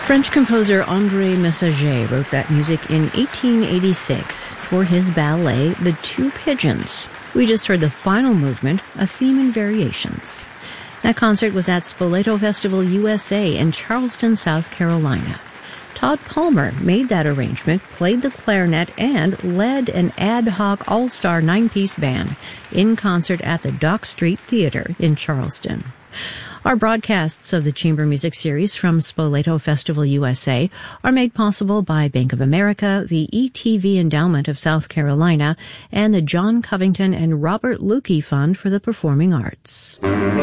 French composer André Messager wrote that music in 1886 for his ballet, The Two Pigeons. We just heard the final movement, a theme in variations. That concert was at Spoleto Festival USA in Charleston, South Carolina. Todd Palmer made that arrangement, played the clarinet, and led an ad hoc all-star 9-piece band in concert at the Dock Street Theater in Charleston. Our broadcasts of the Chamber Music Series from Spoleto Festival USA are made possible by Bank of America, the ETV Endowment of South Carolina, and the John Covington and Robert Lukey Fund for the Performing Arts.